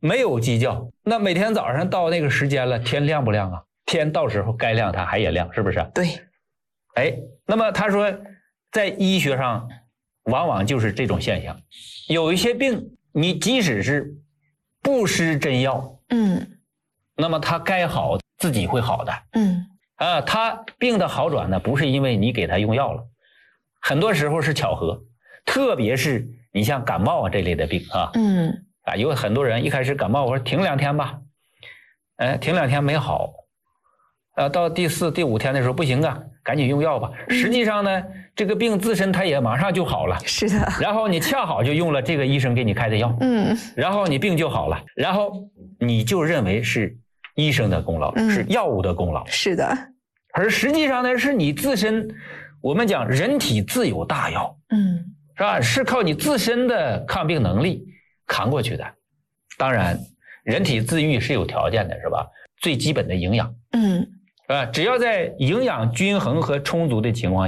没有鸡叫，那每天早上到那个时间了，天亮不亮啊？天到时候该亮它还也亮，是不是？ 对。 哎，那么他说在医学上往往就是这种现象，有一些病你即使是不施真药，那么它该好自己会好的。它病的好转呢，不是因为你给它用药了，很多时候是巧合，特别是你像感冒啊这类的病啊，有很多人一开始感冒，我说停2天吧，停2天没好，到第4、第5天的时候不行啊，赶紧用药吧。实际上呢，这个病自身它也马上就好了， 是的。 然后你恰好就用了这个医生给你开的药，然后你病就好了，然后你就认为是医生的功劳，是药物的功劳， 是的。 而实际上呢，是你自身，我们讲人体自有大药，是吧？是靠你自身的抗病能力扛过去的。当然，人体自愈是有条件的，是吧？最基本的营养，是吧？只要在营养均衡和充足的情况下。